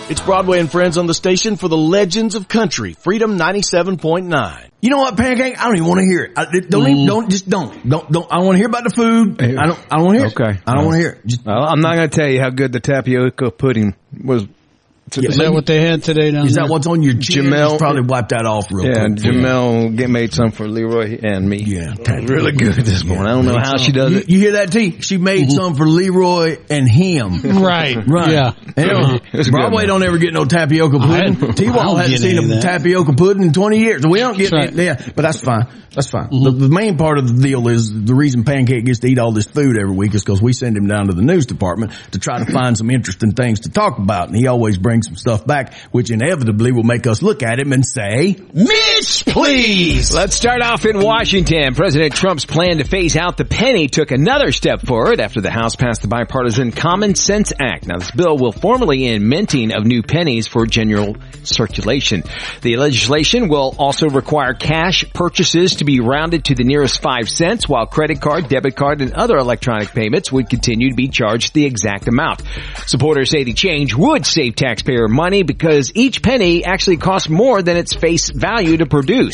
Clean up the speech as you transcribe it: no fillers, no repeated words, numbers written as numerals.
It's Broadway and Friends on the station for the legends of country, Freedom 97.9. You know what, Pancake? I don't even want to hear it. Don't. I don't want to hear about the food. I don't want to hear it. Okay. I don't want to hear it. I'm not going to tell you how good the tapioca pudding was. Is that what they had today down there? Is that what's on your chin? Jamel Just probably wipe that off real quick. Jamel made some for Leroy and me. Yeah. Really good this morning. I don't know how she does it. You hear that, T? She made some for Leroy and him. Right. Yeah. And Broadway don't ever get no tapioca pudding. T-Wall hasn't seen a tapioca pudding in 20 years. We don't get it. Yeah, but that's fine. That's fine. The main part of the deal is the reason Pancake gets to eat all this food every week is because we send him down to the news department to try to find some interesting things to talk about. And he always brings some stuff back, which inevitably will make us look at him and say, Mitch, please! Let's start off in Washington. President Trump's plan to phase out the penny took another step forward after the House passed the bipartisan Common Sense Act. Now, this bill will formally end minting of new pennies for general circulation. The legislation will also require cash purchases to be rounded to the nearest 5 cents, while credit card, debit card, and other electronic payments would continue to be charged the exact amount. Supporters say the change would save taxpayer money because each penny actually costs more than its face value to produce.